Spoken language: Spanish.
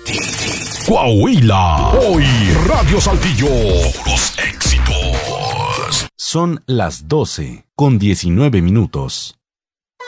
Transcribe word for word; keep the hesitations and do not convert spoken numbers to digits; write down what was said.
Coahuila. Hoy Radio Saltillo. Puros éxitos. Son las doce con diecinueve minutos.